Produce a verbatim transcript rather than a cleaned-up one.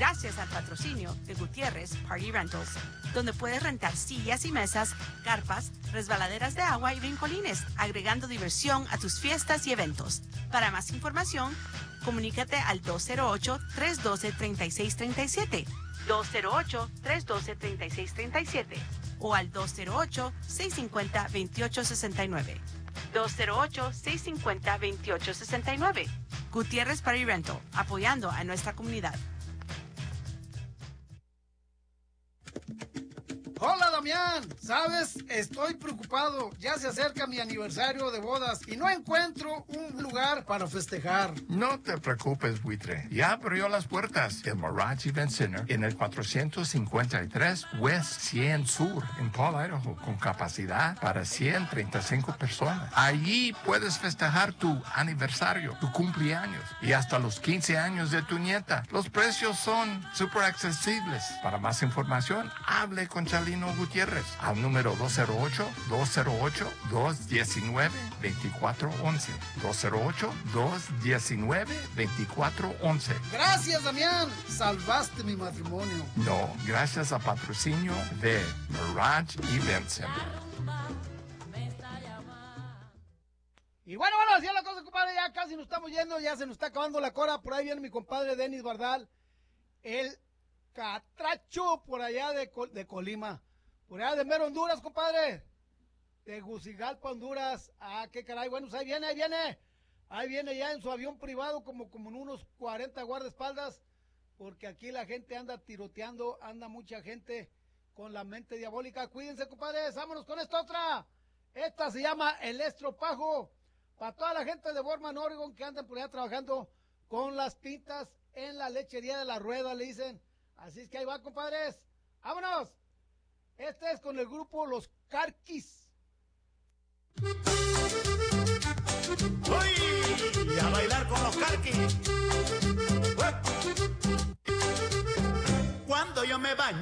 gracias al patrocinio de Gutiérrez Party Rentals, donde puedes rentar sillas y mesas, carpas, resbaladeras de agua y brincolines, agregando diversión a tus fiestas y eventos. Para más información, comunícate al dos cero ocho, tres uno dos, tres seis tres siete, dos cero ocho, tres uno dos, tres seis tres siete o al dos cero ocho, seis cinco cero, dos ocho seis nueve. dos cero ocho, seis cinco cero, dos ocho seis nueve. Gutiérrez Party Rental, apoyando a nuestra comunidad. Hola, Damián. ¿Sabes? Estoy preocupado. Ya se acerca mi aniversario de bodas y no encuentro un lugar para festejar. No te preocupes, buitre. Ya abrió las puertas el Mirage Event Center en el cuatrocientos cincuenta y tres West cien Sur en Paul, Idaho, con capacidad para ciento treinta y cinco personas. Allí puedes festejar tu aniversario, tu cumpleaños y hasta los quince años de tu nieta. Los precios son súper accesibles. Para más información, hable con Chalino Gutiérrez al número dos cero ocho, dos cero ocho, dos uno nueve, dos cuatro uno uno. dos cero ocho, dos uno nueve, dos cuatro uno uno. Gracias, Damián. Salvaste mi matrimonio. No, gracias al patrocinio de Mirage Event Center. Y bueno, bueno, así es la cosa, compadre. Ya casi nos estamos yendo, ya se nos está acabando la cora. Por ahí viene mi compadre Denis Bardal, el catracho por allá de, de Colima. Por allá de Mero, Honduras, compadre. De Gucigalpa, Honduras. Ah, qué caray. Bueno, pues ahí viene, ahí viene. Ahí viene ya en su avión privado, como, como en unos cuarenta guardaespaldas. Porque aquí la gente anda tiroteando, anda mucha gente con la mente diabólica. Cuídense, compadres. Vámonos con esta otra. Esta se llama El Estropajo. Para toda la gente de Borman, Oregon, que andan por allá trabajando con las pintas en la lechería de la Rueda, le dicen. Así es que ahí va, compadres. ¡Vámonos! Este es con el grupo Los Carquis. ¡Uy! Y a bailar con los Carquis. Cuando yo me baño